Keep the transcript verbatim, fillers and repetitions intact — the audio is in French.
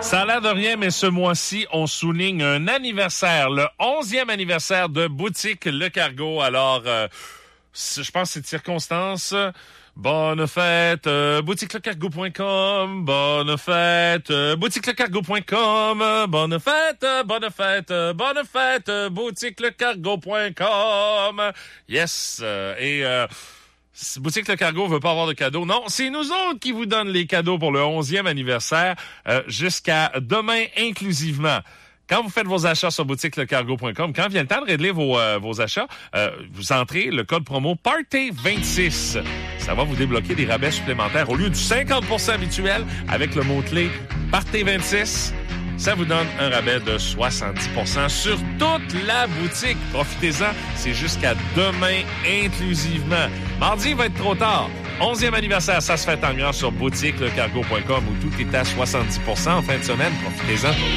Ça a l'air de rien, mais ce mois-ci, on souligne un anniversaire, le onzième anniversaire de Boutique Le Cargo. Alors, euh, je pense que c'est de circonstance. Bonne fête, euh, boutique le cargo point com. Bonne fête, euh, boutique le cargo point com. Bonne fête, euh, bonne fête, euh, bonne fête, euh, boutique le cargo point com. Yes, euh, et... Euh, Boutique Le Cargo veut pas avoir de cadeaux. Non, c'est nous autres qui vous donnent les cadeaux pour le onzième anniversaire euh, jusqu'à demain inclusivement. Quand vous faites vos achats sur boutique le cargo point com, quand vient le temps de régler vos, euh, vos achats, euh, vous entrez le code promo Party vingt-six. Ça va vous débloquer des rabais supplémentaires. Au lieu du cinquante pour cent habituel, avec le mot-clé Party vingt-six, ça vous donne un rabais de soixante-dix pour cent sur toute la boutique. Profitez-en, c'est jusqu'à demain inclusivement. Mardi, il va être trop tard. onzième anniversaire, ça se fait en grand sur boutique le cargo point com où tout est à soixante-dix pour cent en fin de semaine. Profitez-en.